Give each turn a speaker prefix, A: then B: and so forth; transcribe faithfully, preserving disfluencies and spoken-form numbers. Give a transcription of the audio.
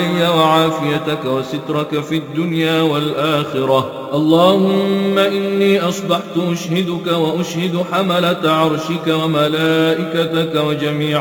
A: وعافيتك وسترك في الدنيا والآخرة. اللهم إني أصبحت أشهدك وأشهد حملة عرشك وملائكتك وجميع